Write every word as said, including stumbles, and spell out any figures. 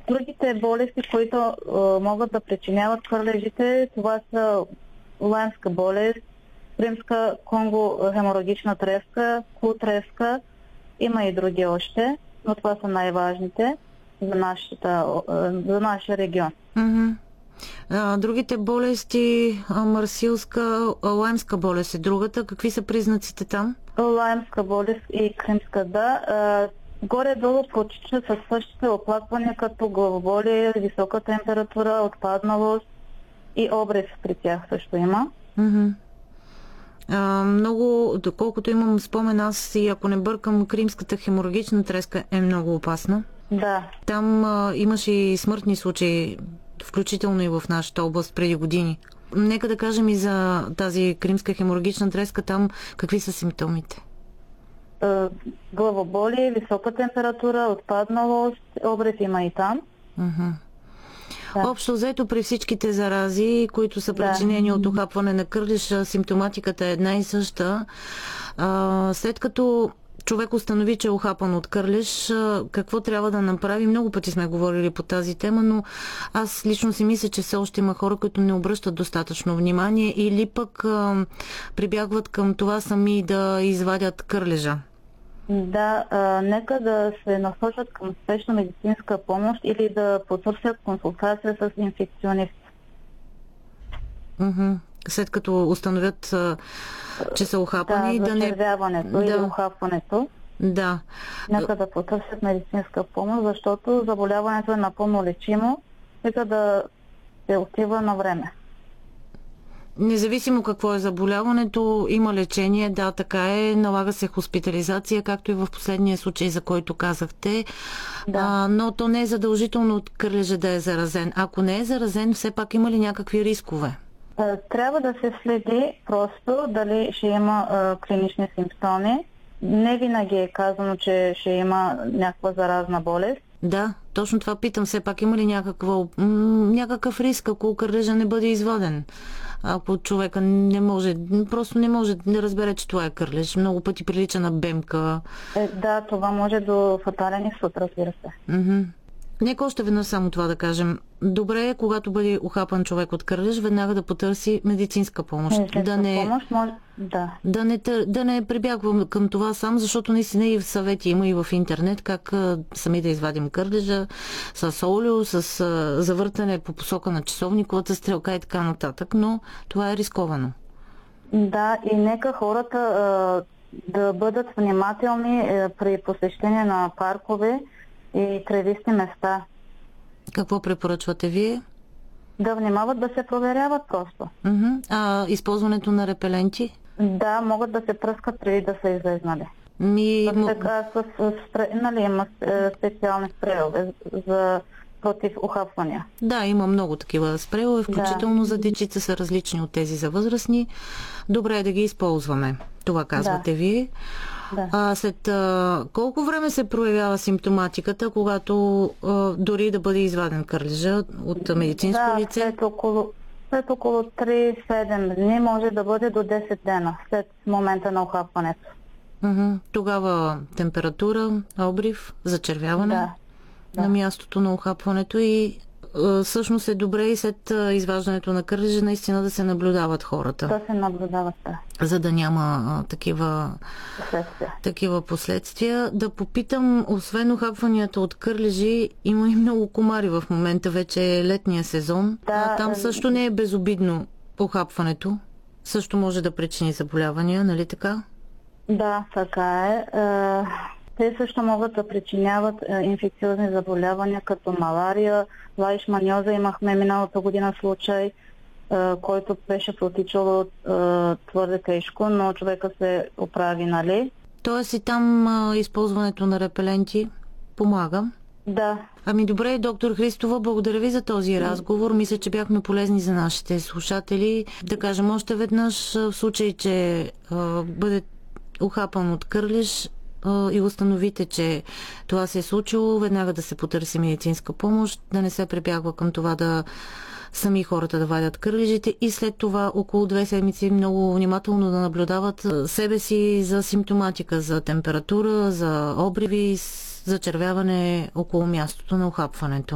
Другите болести, които а, могат да причиняват кърлежите, това са лаймска болест, римска конго-хеморагична треска, кул-треска, има и други още, но това са най-важните за, нашата, за нашия регион. Mm-hmm. А, другите болести, а, марсилска, а, лаймска болест е другата. Какви са признаците там? Лаймска болест и кримска, да. А, горе-долу протича със същите оплаквания, като главоболие, висока температура, отпадналост и обрез при тях също има. Mm-hmm. А, много, доколкото имам спомен, аз и ако не бъркам, кримската хеморагична треска е много опасна. Да. Там а, имаше и смъртни случаи, включително и в нашата област преди години. Нека да кажем и за тази кримска хеморагична треска, там какви са симптомите? Е, главоболие, висока температура, отпадналост, обрез има и там. Uh-huh. Да. Общо взето при всичките зарази, които са Да. причинени от ухапване на кърлеж, симптоматиката е една и съща. А, след като човек установи, че е ухапан от кърлеж, какво трябва да направи? Много пъти сме говорили по тази тема, но аз лично си мисля, че все още има хора, които не обръщат достатъчно внимание или пък а, прибягват към това сами да извадят кърлежа. Да, а, нека да се насочат към спешна медицинска помощ или да потърсят консултация с инфекционист. Mm-hmm. След като установят, а, че са ухапани, да, да не... зачервяването да. или ухапването. Да. Нека да потърсят медицинска помощ, защото заболяването е напълно лечимо, нека да се отива на време. Независимо какво е заболяването, има лечение, да, така е, налага се хоспитализация, както и в последния случай, за който казахте, да. а, но то не е задължително от кърлежа да е заразен. Ако не е заразен, все пак има ли някакви рискове? Трябва да се следи просто дали ще има а, клинични симптоми. Не винаги е казано, че ще има някаква заразна болест. Да, точно това питам. Все пак има ли някаква, м- някакъв риск, ако кърлежа не бъде изваден? Ако човека не може, просто не може да разбере, че това е кърлеж. Много пъти прилича на бемка. Е, да, това може до фатален изход, разбира се. Mm-hmm. Нека още веднъж само това да кажем. Добре е, когато бъде ухапан човек от кърлеж, веднага да потърси медицинска помощ. Медицинска да не, помощ може, да. Да не, да не прибягвам към това сам, защото наистина и в съвети има и в интернет как а, сами да извадим кърлежа с олио, с а, завъртане по посока на часовниковата стрелка и така нататък, но това е рисковано. Да, и нека хората а, да бъдат внимателни а, при посещение на паркове и тревисти места. Какво препоръчвате вие? Да внимават да се проверяват просто. Uh-huh. А използването на репеленти? Да, могат да се пръскат преди да са излезнали. Ми... Така, с, с, с, нали, има специални спрейове за против ухапвания. Да, има много такива спрейове, включително да. За дечица са различни от тези за възрастни. Добре е да ги използваме. Това казвате да. Вие. Да. А, след а, колко време се проявява симптоматиката, когато а, дори да бъде изваден кърлежа от медицинско да, лице? След около, след около три-седем дни може да бъде до десет дена след момента на ухапването. Uh-huh. Тогава температура, обрив, зачервяване да. Да. на мястото на ухапването и всъщност е добре и след изваждането на кърлежа наистина да се наблюдават хората. Да се наблюдават, да. За да няма а, такива, последствия. такива последствия. Да попитам, освен ухапванията от кърлежи, има и много комари в момента, вече е летния сезон. Да, а, там също не е безобидно ухапването. Също може да причини заболявания, нали така? Да, така е. Те също могат да причиняват инфекциозни заболявания, като малария, лайшманиоза. Имахме миналата година случай, който беше протичал твърде тежко, но човека се оправи, нали? Тоест и там а, използването на репеленти помага? Да. Ами добре, доктор Христова, благодаря ви за този разговор. Мисля, че бяхме полезни за нашите слушатели. Да кажем още веднъж, в случай, че а, бъде ухапан от кърлеж и установите, че това се е случило, веднага да се потърси медицинска помощ, да не се прибягва към това да сами хората да вадят кърлежите и след това около две седмици много внимателно да наблюдават себе си за симптоматика, за температура, за обриви, за червяване около мястото на ухапването.